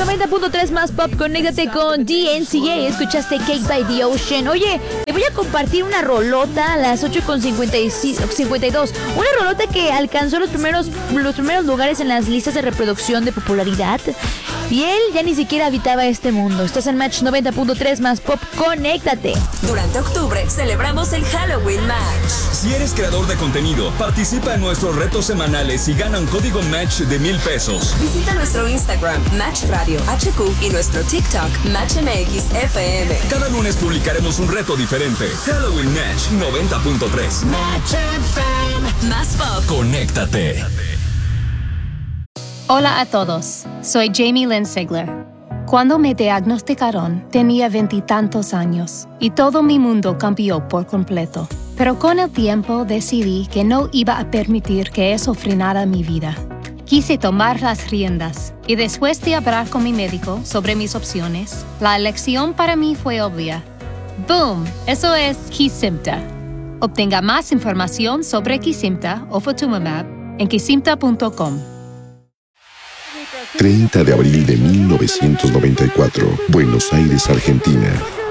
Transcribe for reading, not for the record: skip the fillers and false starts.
90.3 más pop, conéctate con DNCA. Escuchaste Cake by the Ocean. Oye, te voy a compartir una rolota a las 8:52. Una rolota que alcanzó los primeros lugares en las listas de reproducción de popularidad. Y él ya ni siquiera habitaba este mundo. Estás en Match 90.3 más pop, conéctate. Durante octubre celebramos el Halloween Match. Si eres creador de contenido, participa en nuestros retos semanales y gana un código Match de $1,000. Visita nuestro Instagram, Match Radio HQ, y nuestro TikTok, MatchMXFM. Cada lunes publicaremos un reto diferente. Halloween Match 90.3. Match FM. Más pop. Conéctate. Hola a todos, soy Jamie Lynn Sigler. Cuando me diagnosticaron, tenía 20 y tantos años y todo mi mundo cambió por completo. Pero con el tiempo decidí que no iba a permitir que eso frenara mi vida. Quise tomar las riendas y después de hablar con mi médico sobre mis opciones, la elección para mí fue obvia. ¡Boom! Eso es Kesimpta. Obtenga más información sobre Kesimpta o Ofatumumab en kesimpta.com. 30 de abril de 1994, Buenos Aires, Argentina.